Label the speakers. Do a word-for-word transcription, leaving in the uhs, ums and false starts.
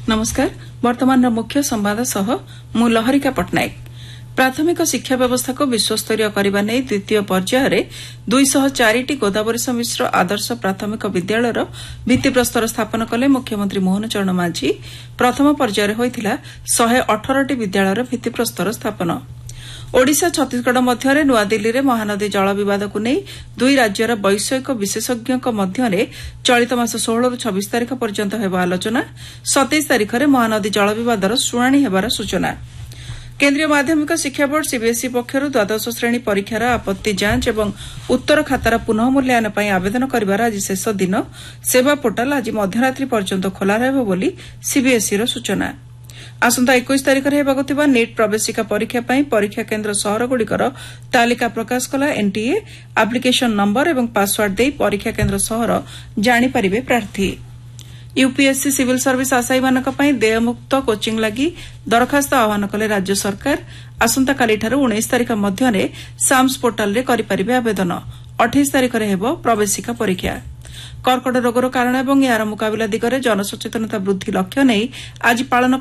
Speaker 1: नमस्कार। वर्तमान मुख्य संवाद सह मु लहरिका पट्टनायक। प्राथमिक शिक्षा व्यवस्था को विश्वस्तरीय करने नहीं द्वितीय पर्यायर दुई सौ चार गोदावरी मिश्र आदर्श प्राथमिक विद्यालयर भित्तिप्रस्तर स्थापन कले मुख्यमंत्री मोहन चरण माझी। प्रथम पर्यायर होइथिला एक सौ अठारह टी विद्यालयर भित्तिप्रस्तर स्थापन। ओडिशा छत्तीसगढ़ मध्य नुआदिल्ली में महानदी जल विवाद को नहीं दुई राज्यर वैषयिक विशेषज्ञों मध्य चलित मास षोहल रु छब्बीस तारीख पर्यंत हेब आलोचना। सतैश तारीख में महानदी जल विवादर शुणाणी हेबार सूचना। केन्द्रीय माध्यमिक शिक्षा बोर्ड सीबीएसई पक्षर द्वादश श्रेणी परीक्षार आपत्ति जांच एवं उत्तर खातार पुनः मूल्यांकन पर आवेदन कर आज शेष दिन। सेवा पोर्टाल आज मध्यरात्रि पर्यंत खोला रहब बोली सीबीएसई सूचना। आसंता इक्कीस तारीख में हेबाक नीट प्रवेशिका परीक्षा पर परीक्षा केन्द्र सहरगुड़िकर तालिका प्रकाश कला एनटीए। आप्लिकेशन नंबर एवं पासवार्ड दे परीक्षा केन्द्र सहर जानिपारे प्रार्थी। यूपीएससी सिविल सर्विस आशायी मानक देयमुक्त कोचिंग लगी दरखास्त आह्वान कले राज्य सरकार। आसंता कालीठार उन्नीस तारीख मध्य साम्स पोर्टाल रे करिपारिबे आवेदन। अठाईस तारीख में हेब प्रवेशिका परीक्षा। कर्कट रोगर कारण एवं यार मुकाबिला दिगरे जनसचेतनता वृद्धि लक्ष्य नहीं आज पालन